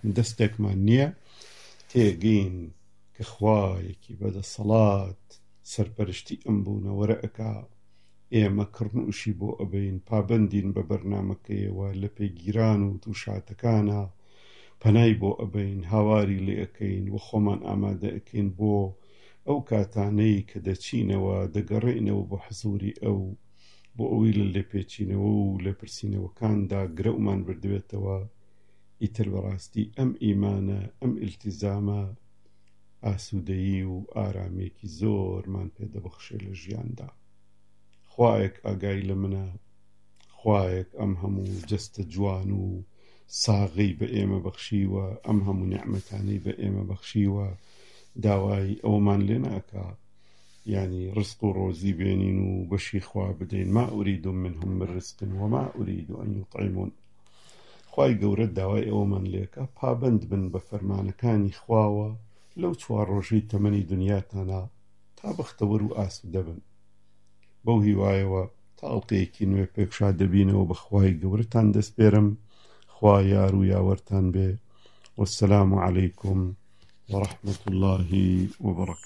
دەستێکمان نییە تێگەین کە خوایەکی بەدەسەڵات سەرپەرشتی ئەم بوونەوەرە ئەکا ئێمە کڕنوشی بۆ ئەبین پابەندین بە بەرنامەکەیەوە لە پێگیران و تووشاتەکانە پەنای بۆ ئەبین هاواری لێ ئەەکەین و خۆمان ئامادە ئەەکەین بۆ ئەو کاتانەی کە دەچینەوە دەگەڕێنەوە بۆ حزوری ئەو بۆ ئەوی لە لێپێچینەوە و لێپرسینەوەکاندا گرەومان بردوێتەوە ئیتر بەڕاستی ئەم ئیمانە ئەم ئیلتیزامە ئاسوودەیی و ئارامێکی زۆرمان پێدەبەخشێ لە ژیاندا. خوایەک ئاگای لە منە، خوایەک ئەم هەموو جەستە جوان و ساغەی بە ئێمە بەخشیوە، ئەم هەموو نعمەتانەی بە ئێمە بەخشیوە، داوای ئەومان لێ ناکا یعنی ڕزق و ڕۆزی بێنین و بەشی خوا بدەین ما ئوریدو منهم من رزق وما ئوریدو ئەن یوطعمون. خوای گەورە داوای ئەومان لێکە پابند بن بە فەرمانەکانی خواوە لەو 4 ڕۆژەی تەمەنی دنیاتانە تا بەختەوەر و ئاسوودە بن. بەو هیوایەوە تاڵقەیەکی نوێ پێکشا دەبینەوە بە خوای گەورەتان دەسپێرم. خوا یار و یاوەرتان بێ. والسلام عەلەیکم ورحمة الله وبركاته.